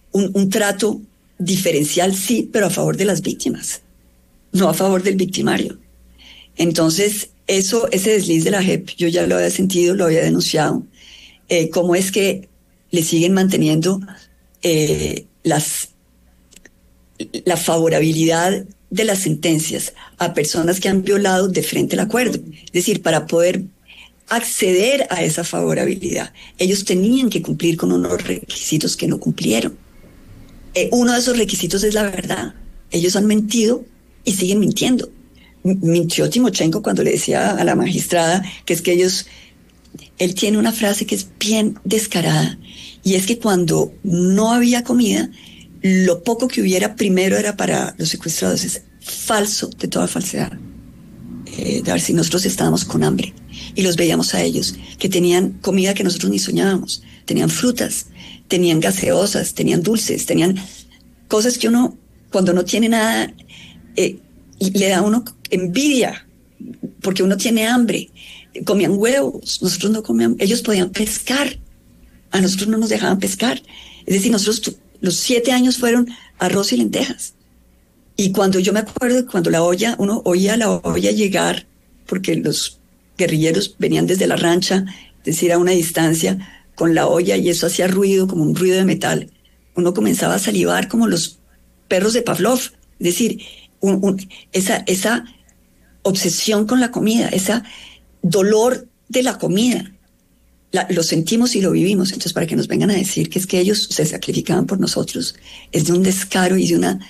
un trato diferencial, sí, pero a favor de las víctimas, no a favor del victimario. Entonces, ese desliz de la JEP, yo ya lo había sentido, lo había denunciado. ¿Cómo es que le siguen manteniendo la favorabilidad de las sentencias a personas que han violado de frente al acuerdo? Es decir, para poder acceder a esa favorabilidad, ellos tenían que cumplir con unos requisitos que no cumplieron. Uno de esos requisitos es la verdad. Ellos han mentido y siguen mintiendo. Mintió Timochenko cuando le decía a la magistrada que es que él tiene una frase que es bien descarada, y es que cuando no había comida, lo poco que hubiera primero era para los secuestrados. Es falso, de toda falsedad. De ver si nosotros estábamos con hambre y los veíamos a ellos, que tenían comida que nosotros ni soñábamos, tenían frutas, tenían gaseosas, tenían dulces, tenían cosas que uno, cuando no tiene nada, le da a uno envidia, porque uno tiene hambre. Comían huevos, nosotros no comíamos, ellos podían pescar, a nosotros no nos dejaban pescar. Es decir, nosotros los 7 años fueron arroz y lentejas. Y cuando yo me acuerdo, cuando la olla, uno oía la olla llegar, porque los guerrilleros venían desde la rancha, es decir, a una distancia, con la olla, y eso hacía ruido, como un ruido de metal. Uno comenzaba a salivar como los perros de Pavlov. Es decir, esa obsesión con la comida, ese dolor de la comida, lo sentimos y lo vivimos. Entonces, para que nos vengan a decir que es que ellos se sacrificaban por nosotros, es de un descaro y de una...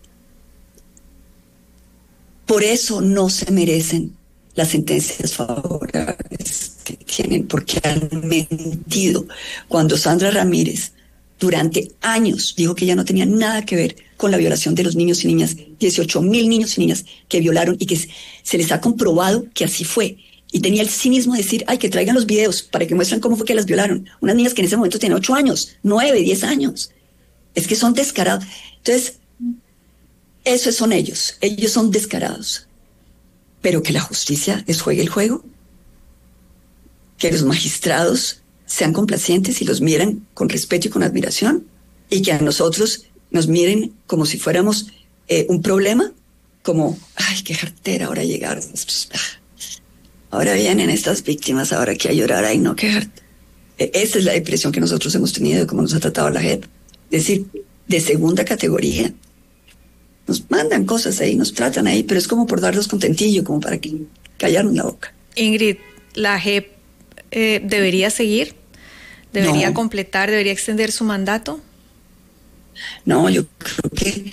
Por eso no se merecen las sentencias favorables que tienen, porque han mentido. Cuando Sandra Ramírez durante años dijo que ella no tenía nada que ver con la violación de los niños y niñas, 18,000 niños y niñas que violaron, y que se les ha comprobado que así fue. Y tenía el cinismo de decir, ay, que traigan los videos para que muestren cómo fue que las violaron. Unas niñas que en ese momento tenían 8 años, 9, 10 años. Es que son descarados. Entonces, esos son ellos son descarados. Pero que la justicia les juegue el juego, que los magistrados sean complacientes y los miren con respeto y con admiración, y que a nosotros nos miren como si fuéramos un problema, como, ay, qué jartera, ahora llegaron, ahora vienen estas víctimas, ahora que a llorar, ay, no, qué jartera. Esa es la impresión que nosotros hemos tenido de cómo nos ha tratado la JEP, es decir, de segunda categoría. Nos mandan cosas ahí, nos tratan ahí, pero es como por darnos contentillo, como para que callarnos la boca. Ingrid, ¿la JEP debería seguir? ¿Debería completar, debería extender su mandato? No, yo creo que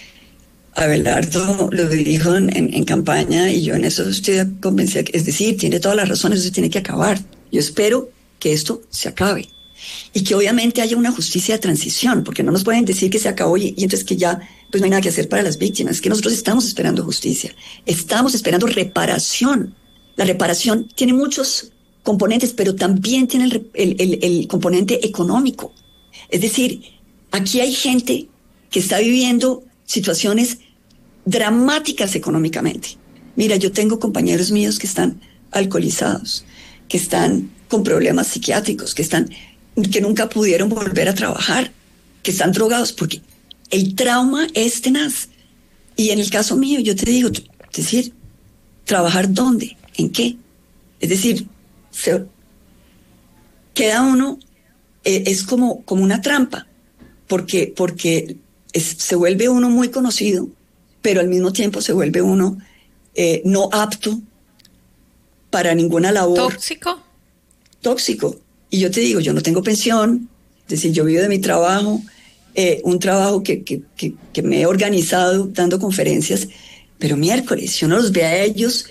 Abelardo lo dijo en campaña, y yo en eso estoy convencida, es decir, tiene todas las razones, eso tiene que acabar. Yo espero que esto se acabe, y que obviamente haya una justicia de transición, porque no nos pueden decir que se acabó y entonces que ya pues no hay nada que hacer para las víctimas. Es que nosotros estamos esperando justicia, estamos esperando reparación. La reparación tiene muchos componentes, pero también tiene el componente económico. Es decir, aquí hay gente que está viviendo situaciones dramáticas económicamente. Mira, yo tengo compañeros míos que están alcoholizados, que están con problemas psiquiátricos, que nunca pudieron volver a trabajar, que están drogados, porque el trauma es tenaz. Y en el caso mío, yo te digo, es decir, ¿trabajar dónde? ¿En qué? Es decir, queda uno, es como una trampa, porque se vuelve uno muy conocido, pero al mismo tiempo se vuelve uno no apto para ninguna labor. Tóxico. Y yo te digo, yo no tengo pensión, es decir, yo vivo de mi trabajo, un trabajo que me he organizado dando conferencias, pero miércoles, si uno los ve a ellos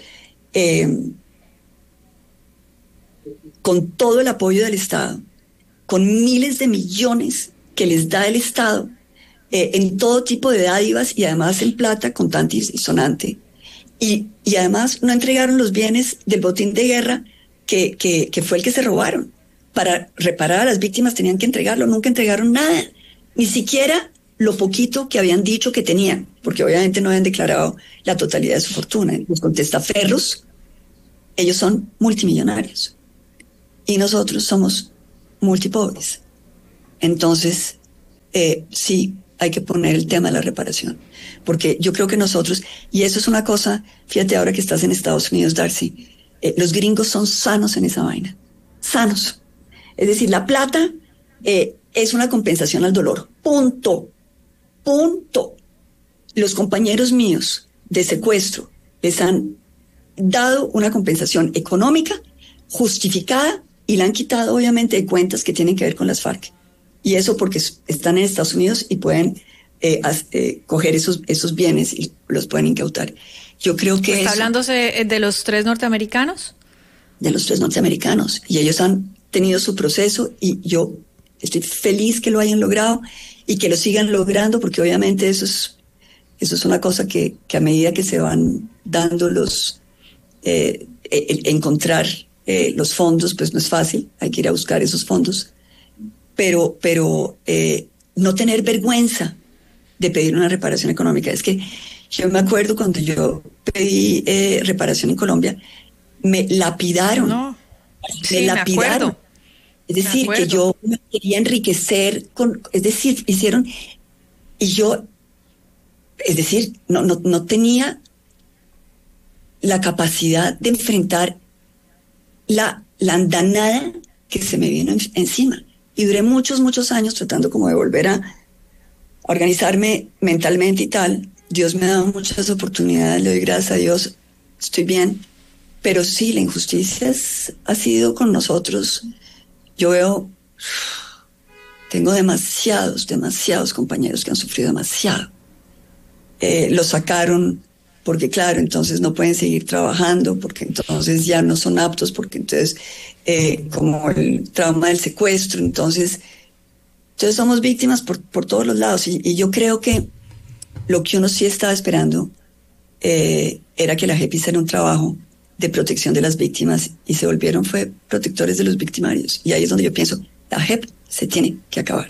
con todo el apoyo del Estado, con miles de millones que les da el Estado, en todo tipo de dádivas, y además en plata contante y sonante, y además no entregaron los bienes del botín de guerra que fue el que se robaron. Para reparar a las víctimas tenían que entregarlo, nunca entregaron nada, ni siquiera lo poquito que habían dicho que tenían, porque obviamente no habían declarado la totalidad de su fortuna. Los contestaferros, ellos son multimillonarios y nosotros somos multipobres. Entonces, sí, hay que poner el tema de la reparación, porque yo creo que nosotros, y eso es una cosa, fíjate ahora que estás en Estados Unidos, Darcy, los gringos son sanos en esa vaina, sanos. Es decir, la plata es una compensación al dolor, punto, punto. Los compañeros míos de secuestro les han dado una compensación económica justificada y la han quitado obviamente de cuentas que tienen que ver con las FARC. Y eso porque están en Estados Unidos y pueden coger esos bienes y los pueden incautar. Yo creo que ¿Está hablándose de los 3 norteamericanos? De los 3 norteamericanos. Y ellos han tenido su proceso y yo estoy feliz que lo hayan logrado y que lo sigan logrando, porque obviamente eso es una cosa que a medida que se van dando encontrar los fondos, pues no es fácil, hay que ir a buscar esos fondos, pero no tener vergüenza de pedir una reparación económica. Es que yo me acuerdo cuando yo pedí reparación en Colombia, me lapidaron. No, sí, me lapidaron. Es decir, que yo me quería enriquecer es decir, hicieron, y yo, es decir, no tenía la capacidad de enfrentar la andanada que se me vino encima. Y duré muchos años tratando como de volver a organizarme mentalmente y tal. Dios me ha dado muchas oportunidades, le doy gracias a Dios, estoy bien. Pero sí, la injusticia ha sido con nosotros. Yo tengo demasiados compañeros que han sufrido demasiado. Los sacaron porque claro, entonces no pueden seguir trabajando, porque entonces ya no son aptos, porque entonces como el trauma del secuestro, entonces somos víctimas por todos los lados, y yo creo que lo que uno sí estaba esperando era que la JEP hiciera un trabajo de protección de las víctimas y se volvieron fue protectores de los victimarios, y ahí es donde yo pienso, la JEP se tiene que acabar.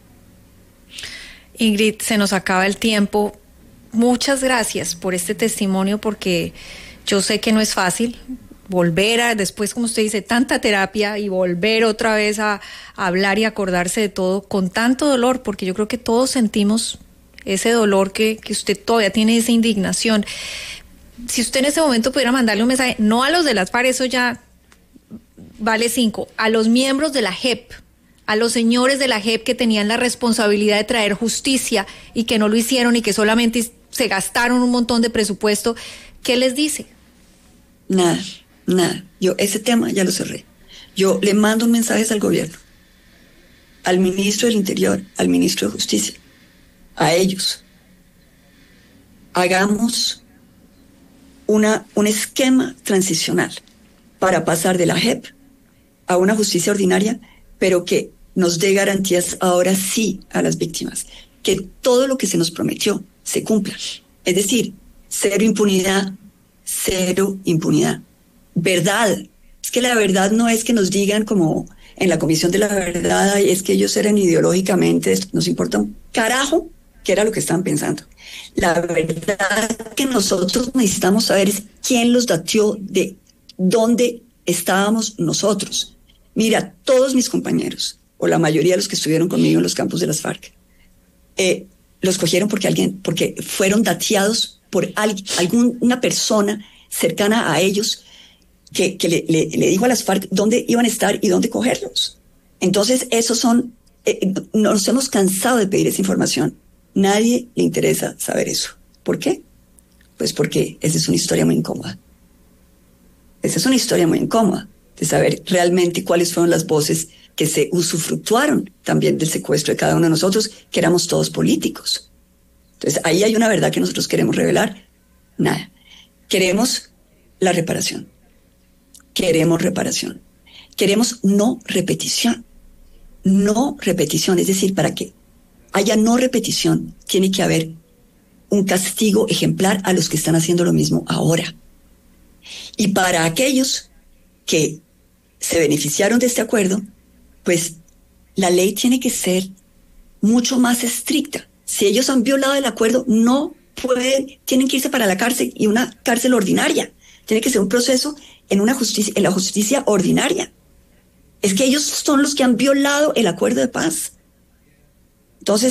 Ingrid, se nos acaba el tiempo. Muchas gracias por este testimonio, porque yo sé que no es fácil volver a, después, como usted dice, tanta terapia y volver otra vez a hablar y acordarse de todo con tanto dolor, porque yo creo que todos sentimos ese dolor que usted todavía tiene, esa indignación. Si usted en ese momento pudiera mandarle un mensaje, no a los de las FARC, eso ya vale 5, a los miembros de la JEP, a los señores de la JEP que tenían la responsabilidad de traer justicia y que no lo hicieron y que solamente se gastaron un montón de presupuesto, ¿qué les dice? Nada. Yo ese tema ya lo cerré. Yo le mando mensajes al gobierno, al ministro del Interior, al ministro de Justicia, a ellos. Hagamos un esquema transicional para pasar de la JEP a una justicia ordinaria, pero que nos dé garantías ahora sí a las víctimas, que todo lo que se nos prometió se cumpla. Es decir, cero impunidad. Verdad. Es que la verdad no es que nos digan como en la Comisión de la Verdad, es que ellos eran ideológicamente, nos importa un carajo qué era lo que estaban pensando. La verdad que nosotros necesitamos saber es quién los dateó, de dónde estábamos nosotros. Mira, todos mis compañeros, o la mayoría de los que estuvieron conmigo en los campos de las FARC, los cogieron porque fueron dateados por alguna persona cercana a ellos que le dijo a las FARC dónde iban a estar y dónde cogerlos. Entonces, esos son, nos hemos cansado de pedir esa información. Nadie le interesa saber eso. ¿Por qué? Pues porque esa es una historia muy incómoda. Esa es una historia muy incómoda de saber realmente cuáles fueron las voces que se usufructuaron también del secuestro de cada uno de nosotros, que éramos todos políticos. Entonces, ahí hay una verdad que nosotros queremos revelar. Nada. Queremos la reparación. Queremos reparación. Queremos no repetición. No repetición, es decir, para que haya no repetición, tiene que haber un castigo ejemplar a los que están haciendo lo mismo ahora. Y para aquellos que se beneficiaron de este acuerdo, pues la ley tiene que ser mucho más estricta. Si ellos han violado el acuerdo, no pueden, tienen que irse para la cárcel, y una cárcel ordinaria. Tiene que ser un proceso en la justicia ordinaria. Es que ellos son los que han violado el acuerdo de paz. Entonces,